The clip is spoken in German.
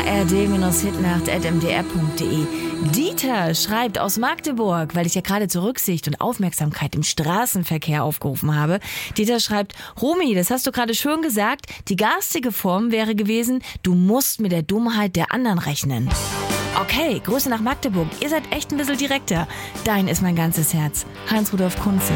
ard-hitnacht@mdr.de. Dieter schreibt aus Magdeburg, weil ich ja gerade zur Rücksicht und Aufmerksamkeit im Straßenverkehr aufgerufen habe. Dieter schreibt, Romy, das hast du gerade schön gesagt, die garstige Form wäre gewesen, du musst mit der Dummheit der anderen rechnen. Okay, Grüße nach Magdeburg. Ihr seid echt ein bisschen direkter. Dein ist mein ganzes Herz. Heinz-Rudolf Kunze.